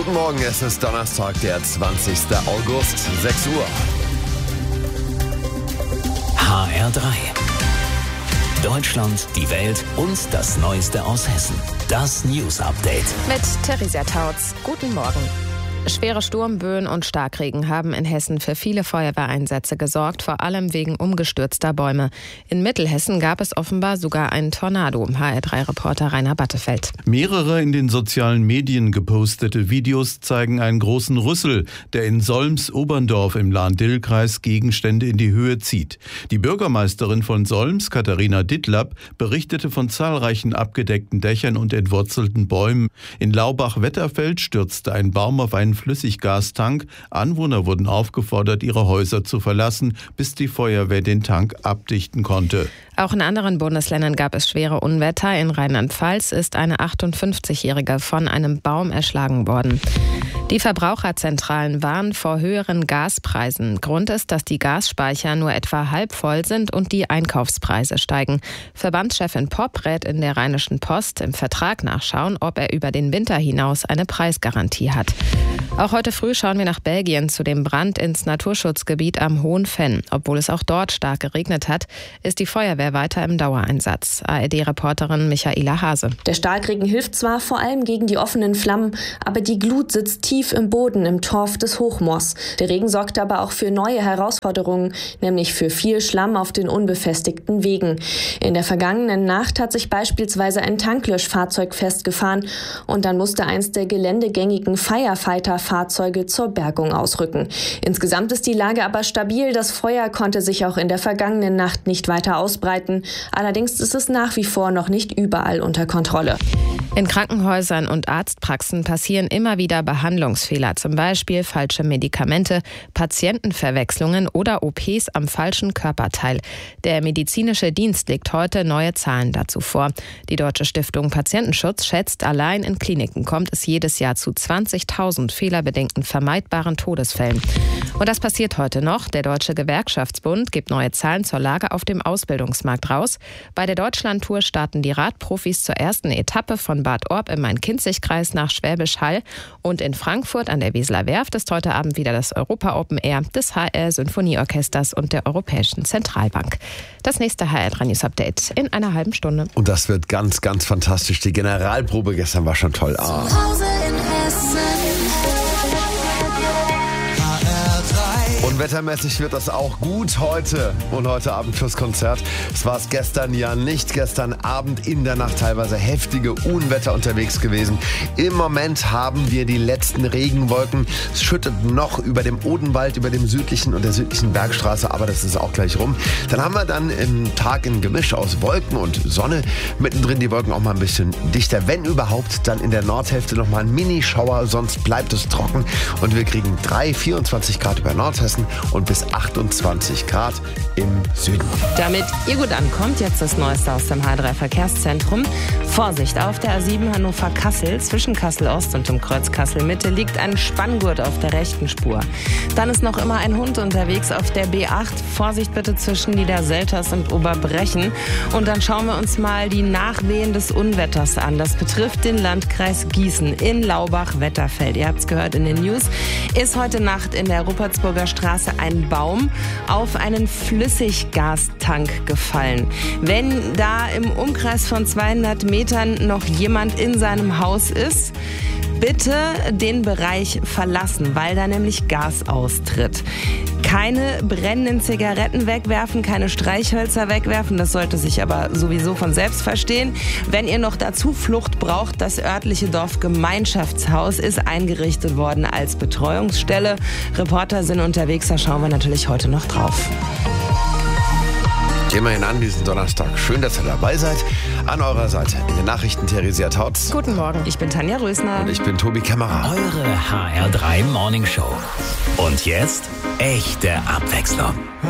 Guten Morgen, es ist Donnerstag, der 20. August, 6 Uhr. HR3. Deutschland, die Welt und das Neueste aus Hessen. Das News Update. Mit Theresa Tautz. Guten Morgen. Schwere Sturmböen und Starkregen haben in Hessen für viele Feuerwehreinsätze gesorgt, vor allem wegen umgestürzter Bäume. In Mittelhessen gab es offenbar sogar einen Tornado. HR3-Reporter Rainer Battefeld. Mehrere in den sozialen Medien gepostete Videos zeigen einen großen Rüssel, der in Solms-Oberndorf im Lahn-Dill-Kreis Gegenstände in die Höhe zieht. Die Bürgermeisterin von Solms, Katharina Dittlap, berichtete von zahlreichen abgedeckten Dächern und entwurzelten Bäumen. In Laubach-Wetterfeld stürzte ein Baum auf einen Flüssiggastank. Anwohner wurden aufgefordert, ihre Häuser zu verlassen, bis die Feuerwehr den Tank abdichten konnte. Auch in anderen Bundesländern gab es schwere Unwetter. In Rheinland-Pfalz ist eine 58-Jährige von einem Baum erschlagen worden. Die Verbraucherzentralen warnen vor höheren Gaspreisen. Grund ist, dass die Gasspeicher nur etwa halb voll sind und die Einkaufspreise steigen. Verbandschefin Popp rät in der Rheinischen Post im Vertrag nachschauen, ob er über den Winter hinaus eine Preisgarantie hat. Auch heute früh schauen wir nach Belgien zu dem Brand ins Naturschutzgebiet am Hohen Venn. Obwohl es auch dort stark geregnet hat, ist die Feuerwehr weiter im Dauereinsatz. ARD-Reporterin Michaela Hase. Der Starkregen hilft zwar vor allem gegen die offenen Flammen, aber die Glut sitzt tief im Boden im Torf des Hochmoors. Der Regen sorgt aber auch für neue Herausforderungen, nämlich für viel Schlamm auf den unbefestigten Wegen. In der vergangenen Nacht hat sich beispielsweise ein Tanklöschfahrzeug festgefahren und dann musste eins der geländegängigen Firefighter-Fahrzeuge zur Bergung ausrücken. Insgesamt ist die Lage aber stabil. Das Feuer konnte sich auch in der vergangenen Nacht nicht weiter ausbreiten. Allerdings ist es nach wie vor noch nicht überall unter Kontrolle. In Krankenhäusern und Arztpraxen passieren immer wieder Behandlungsfehler, zum Beispiel falsche Medikamente, Patientenverwechslungen oder OPs am falschen Körperteil. Der medizinische Dienst legt heute neue Zahlen dazu vor. Die Deutsche Stiftung Patientenschutz schätzt, allein in Kliniken kommt es jedes Jahr zu 20.000 fehlerbedingten vermeidbaren Todesfällen. Und das passiert heute noch. Der Deutsche Gewerkschaftsbund gibt neue Zahlen zur Lage auf dem Ausbildungsmarkt raus. Bei der Deutschlandtour starten die Radprofis zur ersten Etappe von Bad Orb im Main-Kinzig-Kreis nach Schwäbisch Hall. Und in Frankfurt an der Weseler Werft ist heute Abend wieder das Europa Open Air des HR Sinfonieorchesters und der Europäischen Zentralbank. Das nächste HR3 News Update in einer halben Stunde. Und das wird ganz, ganz fantastisch. Die Generalprobe gestern war schon toll. Und wettermäßig wird das auch gut heute und heute Abend fürs Konzert. Es war es gestern ja nicht. Gestern Abend in der Nacht teilweise heftige Unwetter unterwegs gewesen. Im Moment haben wir die letzten Regenwolken. Es schüttet noch über dem Odenwald, über dem südlichen und der südlichen Bergstraße, aber das ist auch gleich rum. Dann haben wir dann im Tag ein Gemisch aus Wolken und Sonne. Mittendrin die Wolken auch mal ein bisschen dichter. Wenn überhaupt, dann in der Nordhälfte noch mal ein Minischauer, sonst bleibt es trocken. Und wir kriegen 24 Grad über Nordhessen und bis 28 Grad im Süden. Damit ihr gut ankommt, jetzt das Neueste aus dem HR3 Verkehrszentrum. Vorsicht, auf der A7 Hannover-Kassel, zwischen Kassel-Ost und dem Kreuz Kassel-Mitte liegt ein Spanngurt auf der rechten Spur. Dann ist noch immer ein Hund unterwegs auf der B8. Vorsicht bitte zwischen Niederselters und Oberbrechen. Und dann schauen wir uns mal die Nachwehen des Unwetters an. Das betrifft den Landkreis Gießen in Laubach-Wetterfeld. Ihr habt es gehört in den News. Ist heute Nacht in der Ruppertsburger Straße ein Baum auf einen Flüssiggastank gefallen. Wenn da im Umkreis von 200 Metern noch jemand in seinem Haus ist, bitte den Bereich verlassen, weil da nämlich Gas austritt. Keine brennenden Zigaretten wegwerfen, keine Streichhölzer wegwerfen, das sollte sich aber sowieso von selbst verstehen. Wenn ihr noch dazu Flucht braucht, das örtliche Dorfgemeinschaftshaus ist eingerichtet worden als Betreuungsstelle. Reporter sind unterwegs, da schauen wir natürlich heute noch drauf. Immerhin an diesen Donnerstag. Schön, dass ihr dabei seid. An eurer Seite in den Nachrichten Theresa Tautz. Guten Morgen, ich bin Tanja Rösner. Und ich bin Tobi Kämmerer. Eure HR3 Morning Show. Und jetzt echte Abwechslung.